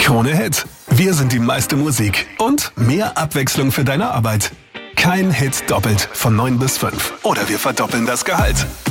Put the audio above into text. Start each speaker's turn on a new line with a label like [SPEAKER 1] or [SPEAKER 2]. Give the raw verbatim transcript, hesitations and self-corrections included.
[SPEAKER 1] Krone Hit. Wir sind die meiste Musik und mehr Abwechslung für deine Arbeit. Kein Hit doppelt von neun bis fünf. Oder wir verdoppeln das Gehalt.